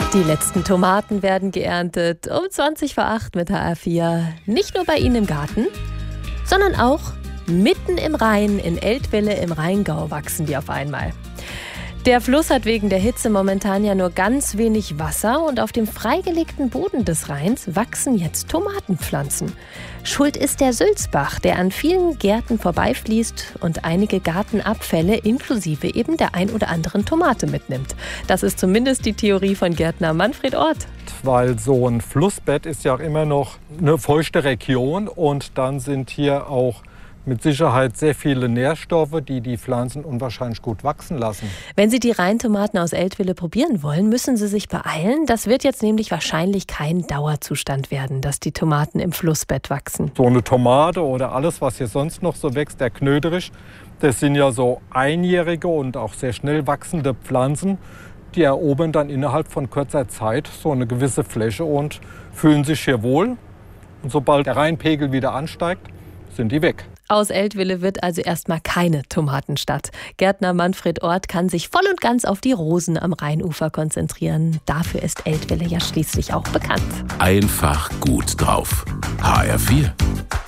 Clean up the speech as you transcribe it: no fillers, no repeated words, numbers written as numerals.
Die letzten Tomaten werden geerntet um 20 vor 8 mit HR4. Nicht nur bei Ihnen im Garten, sondern auch mitten im Rhein in Eltville im Rheingau wachsen die auf einmal. Der Fluss hat wegen der Hitze momentan ja nur ganz wenig Wasser und auf dem freigelegten Boden des Rheins wachsen jetzt Tomatenpflanzen. Schuld ist der Sülzbach, der an vielen Gärten vorbeifließt und einige Gartenabfälle inklusive eben der ein oder anderen Tomate mitnimmt. Das ist zumindest die Theorie von Gärtner Manfred Orth. Weil so ein Flussbett ist ja auch immer noch eine feuchte Region und dann sind hier auch mit Sicherheit sehr viele Nährstoffe, die die Pflanzen unwahrscheinlich gut wachsen lassen. Wenn Sie die Rheintomaten aus Eltville probieren wollen, müssen Sie sich beeilen. Das wird jetzt nämlich wahrscheinlich kein Dauerzustand werden, dass die Tomaten im Flussbett wachsen. So eine Tomate oder alles, was hier sonst noch so wächst, der Knöterich, das sind ja so einjährige und auch sehr schnell wachsende Pflanzen. Die erobern dann innerhalb von kurzer Zeit so eine gewisse Fläche und fühlen sich hier wohl. Und sobald der Rheinpegel wieder ansteigt, sind die weg. Aus Eltville wird also erstmal keine Tomatenstadt. Gärtner Manfred Orth kann sich voll und ganz auf die Rosen am Rheinufer konzentrieren. Dafür ist Eltville ja schließlich auch bekannt. Einfach gut drauf. HR4.